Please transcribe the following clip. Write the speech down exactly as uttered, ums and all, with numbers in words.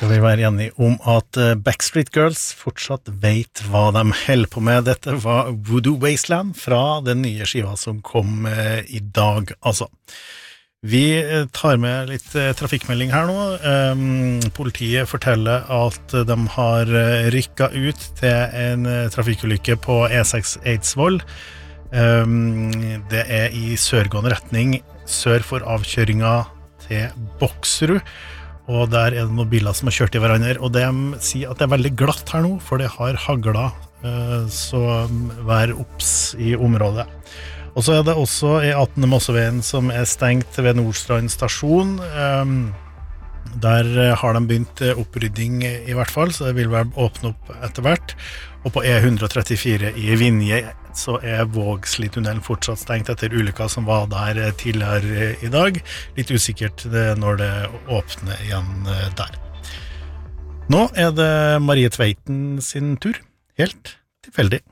skal vi være enige om at Backstreet Girls fortsatt vet hva de holder på med. Dette var Voodoo Wasteland fra den nye skiva som kom eh, i dag, altså. Vi tar med litt eh, trafikkmelding her nå. Um, politiet forteller at de har rykket ut til en eh, trafikkulykke på E seks Eidsvoll. Um, det er i sørgående retning sør for avkjøringa til Boksrud. Og der er det noen biler som har kjørt i hverandre, og de sier at det er veldig glatt her nå, for det har haglet, så vær opps i området. Og så er det også E atten Mosseveien som er stengt ved Nordstrand stasjon. Der har de begynt opprydding i hvert fall, så det vil vel åpne opp etter hvert. Og på E one thirty-four i Vinje så er Vågslitunnelen fortsatt stengt etter ulykka som var der tidligere i dag. Litt usikkert når det åpner igjen der. Nå er det Marie Tveiten sin tur, helt tilfeldig.